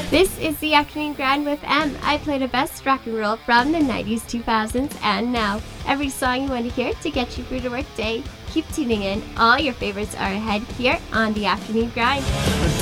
This is the Afternoon Grind with M. I play the best rock and roll from the 90s, 2000s, and now. Every song you want to hear to get you through the workday. Keep tuning in. All your favorites are ahead here on the Afternoon Grind.